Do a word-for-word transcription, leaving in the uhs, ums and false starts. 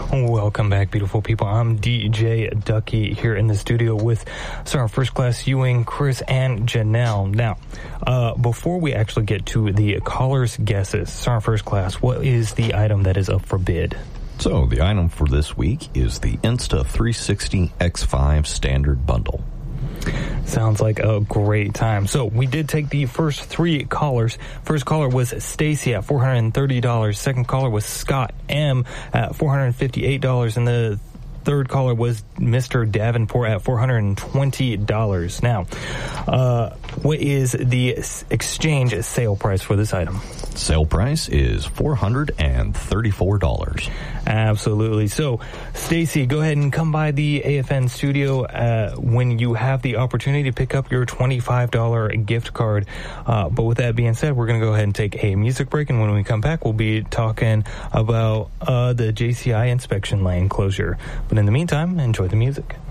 Welcome back, beautiful people. I'm D J Ducky here in the studio with Sergeant First Class Ewing, Chris, and Janelle. Now, uh, before we actually get to the caller's guesses, Sergeant First Class, what is the item that is up for bid? So, the item for this week is the Insta three sixty X five Standard Bundle. Sounds like a great time. So we did take the first three callers. First caller was Stacy at four hundred thirty dollars. Second caller was Scott M at four hundred fifty-eight dollars. And the third caller was Mister Davenport at four hundred twenty dollars. Now, uh, what is the exchange sale price for this item? Sale price is four hundred thirty-four dollars. Absolutely. So, Stacy, go ahead and come by the A F N studio uh, when you have the opportunity to pick up your twenty-five dollars gift card. Uh, but with that being said, we're going to go ahead and take a music break, and when we come back, we'll be talking about uh, the J C I inspection lane closure. But in the meantime, enjoy the music.